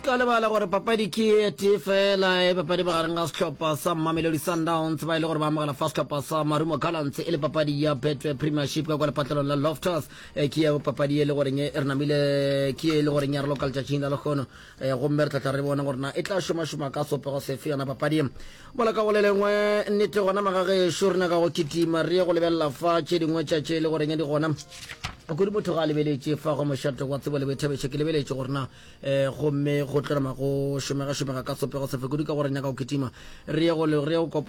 ska lebala gore papadi ke fela e papadi ba gareng ga setlhopha sa Mamelodi Sundowns ba ile gore ba amogela fa setlhopha sa Marumo Gallants e le papadi ya Betway Premiership ka kwa lepatlelong la Loftus ke ya papadi e le goreng e re namile ke e le goreng ya re local tšatšing la lekgono gomme re tlatla re bona gore na e tla šoma ka sopego sefe yona papadi mola ka go le lengwe nnete gona magagešo rena ka go kitima re ye go lebelela fa tše dingwe tšatše e le goreng di gona kodi motho ga lebeletše fa go mošate wa tsebo le bethabetše ke lebeletše gorena gomme go tlorama go šomega ka sopego sefe kodi ka gore nyaka go kitima re ye go